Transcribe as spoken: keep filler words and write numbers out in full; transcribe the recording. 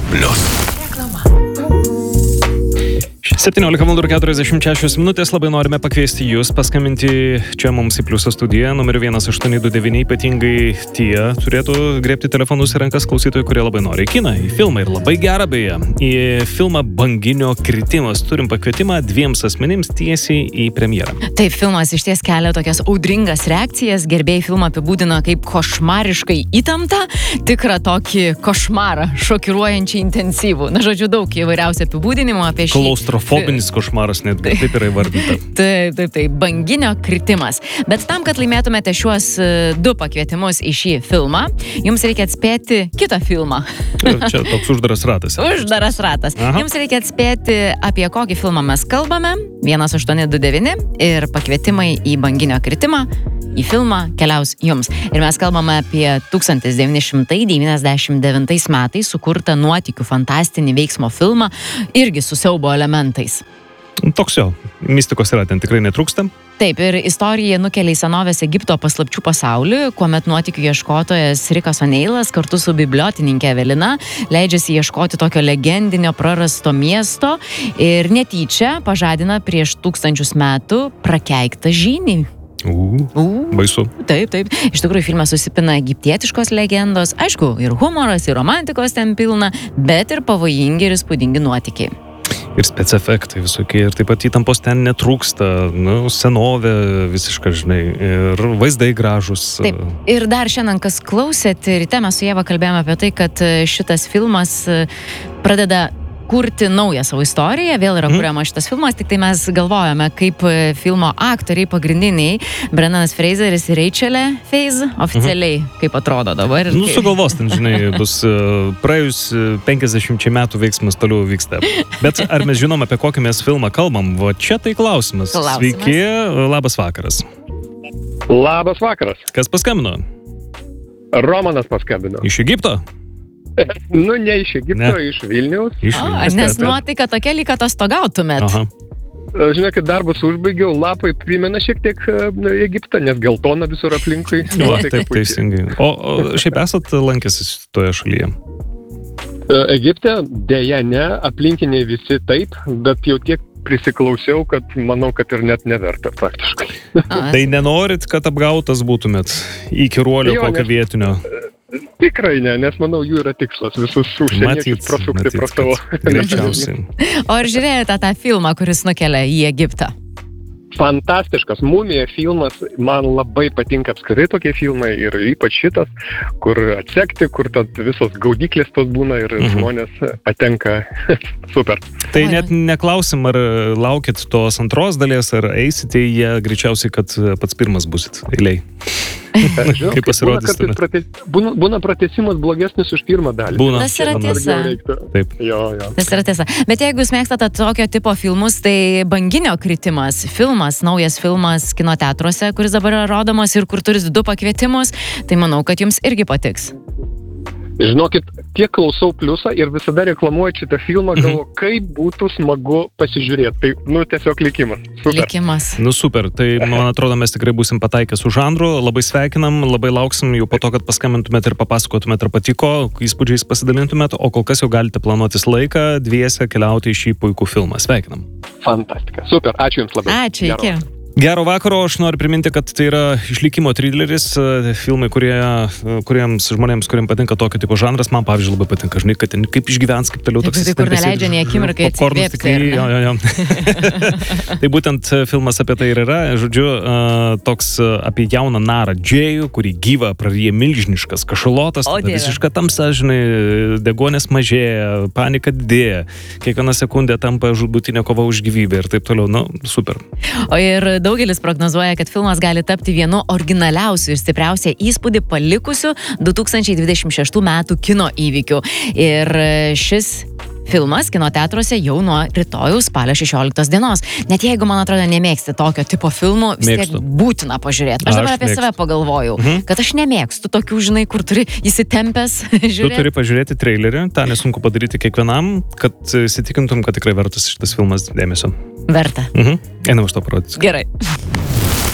Plius. septyniolika valandų ir keturiasdešimt šešios minutės. Labai norime pakviesti jūs paskambinti čia mums į Pliuso studiją numeriu vienas aštuoni du devyni. Ypatingai tie turėtų grėbti telefonus į rankas klausytojai, kurie labai nori į kiną, į filmą ir labai gerą beje. Į filmą Banginio kritimas turim pakvietimą dviems asmenims tiesiai į premjerą. Taip, filmas išties kelia tokias audringas reakcijas. Gerbėjai filmą apibūdina kaip košmariškai įtemptą, tikrą tokį košmarą, šokiruojančiai intensyvų. Na, žodžiu, daug įvairiausių apibūdinimų apie šį. Klaustrofobinis košmaras netgi, taip yra įvardinta. Taip, taip, taip, Banginio kritimas. Bet tam, kad laimėtumėte šiuos du pakvietimus į šį filmą, jums reikia atspėti kitą filmą. Čia toks uždaras ratas. Uždaras ratas. Aha. Jums reikia atspėti, apie kokį filmą mes kalbame. vienas aštuoni du devyni ir pakvietimai į Banginio kritimą. Į filmą keliaus jums. Ir mes kalbame apie tūkstantis devyni šimtai devyniasdešimt devintais metais sukurtą nuotykių fantastinį veiksmo filmą, irgi su siaubo elementais. Toks jo, mistikos yra, ten tikrai netrūksta. Taip, ir istorija nukelia į senovės Egipto paslapčių pasaulį, kuomet nuotykių ieškotojas Rikas O'Neilas kartu su bibliotininkė Evelina leidžiasi ieškoti tokio legendinio prarasto miesto ir netyčia pažadina prieš tūkstančius metų prakeiktą žynį. U, baisu. Taip, taip. Iš tikrųjų, filme susipina egiptietiškos legendos, aišku, ir humoras, ir romantikos ten pilna, bet ir pavojingi ir įspūdingi nuotykiai. Ir specefektai visokie, ir taip pat įtampos ten netrūksta, nu, senovė visiškai, žinai, ir vaizdai gražus. Taip, ir dar šiandien, kas klausėt, ryte mes su Ieva kalbėjome apie tai, kad šitas filmas pradeda kurti naują savo istoriją, vėl yra kuriama šitas filmas, tik tai mes galvojame, kaip filmo aktoriai pagrindiniai, Brendanas Fraseris ir Rachelė Feiz, oficialiai, mhm. kaip atrodo dabar. Nu, kaip... sugalvos ten, žinai, bus praėjus penkiasdešimčiai metų veiksmas toliau vyksta. Bet ar mes žinom, apie kokį mes filmą kalbam? Va čia tai klausimas. klausimas. Sveiki, labas vakaras. Labas vakaras. Kas paskambino? Romanas paskambino. Iš Egipto? Nu, ne iš Egipto, ne. iš Vilniaus. Iš Vilniaus. Nes nuotaika tokia lyg atostogautumėt. Aha. Žinokit, darbus užbaigiau, lapai primena šiek tiek na, Egiptą, nes geltona visur aplinkui. O, taip, teisingai. O, o šiaip esat lankęsis toje šalyje? Egipte dėja ne, aplinkiniai visi taip, bet jau tiek prisiklausiau, kad manau, kad ir net neverta praktiškai. Tai nenorit, kad apgautas būtumėt į kiruolio kokio nes... vietinio? Tikrai ne, nes manau, jų yra tikslas visus užsieniečius prasukti pro savo. Greičiausiai. O ar žiūrėjote tą filmą, kuris nukelia į Egiptą? Fantastiškas. Mumija filmas, man labai patinka apskritai tokie filmai ir ypač šitas, kur atsekti, kur tad visos gaudyklės tos būna ir mhm. žmonės patenka. Super. Tai net neklausim, ar laukit tos antros dalies, ar eisite į ją, greičiausiai, kad pats pirmas busit eiliai. Žinau, kaip pasirodys būna, prate, būna, būna pratesimas blogesnis už pirmą dalį. Būna. Tas yra tiesa. Taip. Jo, jo. Tas yra tiesa. Bet jeigu jūs mėgstate tokio tipo filmus, tai Banginio kritimas, filmas, naujas filmas kino teatruose, kuris dabar yra rodomas ir kur turis du pakvietimus, tai manau, kad jums irgi patiks. Žinokit, tiek klausau Pliusą ir visada reklamuoju šitą filmą, galvoju, kaip būtų smagu pasižiūrėti. Tai, nu, tiesiog likimas. Super. Likimas. Nu, super. Tai, man atrodo, mes tikrai būsim pataikę su žanru. Labai sveikinam, labai lauksim jau po to, kad paskambintumėt ir papasakotumėt, ar patiko, įspūdžiais pasidalintumėt, o kol kas jau galite planuotis laiką dviese keliauti į šį puikų filmą. Sveikinam. Fantastika. Super. Ačiū Jums labai. Ačiū, iki. Gero vakaro, aš noriu priminti, kad tai yra išlikimo trileris, filmai, kurie, kuriems žmonėms, kuriems patinka tokio tipo žanras, man pavyzdžiui labai patinka, žinai, kad kaip išgyvens, kaip toliau toks. Tai kur neleidžia nei akimirkai atsivėpti. Jo, jo, jo. Tai būtent filmas apie tai ir yra, žodžiu, toks apie jauną narą Džėjų, kurį gyvą praryja milžiniškas kašalotas, visiška tamsa, žinai, degonės mažėja, panika didėja, kiekvieną sekundę tampa žūtbūtinė kova už gyvybę ir taip toliau, nu, super. O ir daugelis prognozuoja, kad filmas gali tapti vienu originaliausių ir stipriausią įspūdį palikusių du tūkstančiai dvidešimt šeštų metų kino įvykių. Ir šis filmas kino teatruose jau nuo rytojaus spalio šešioliktos dienos. Net jeigu, man atrodo, nemėgsti tokio tipo filmų, vis tiek būtina pažiūrėti. Aš dabar aš apie mėgstu. Save pagalvojau, mhm. kad aš nemėgstu tokių, žinai, kur turi įsitempęs žiūrėti. Tu turi pažiūrėti trailerį, tą nesunku padaryti kiekvienam, kad įsitikintum, kad tikrai vertas šitas filmas dėmesio. Verta. Mhm. Einam aš to parodyti. Gerai.